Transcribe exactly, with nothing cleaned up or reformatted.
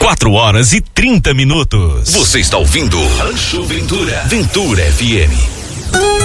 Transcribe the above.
quatro horas e trinta minutos. Você está ouvindo Rancho Ventura, Ventura F M.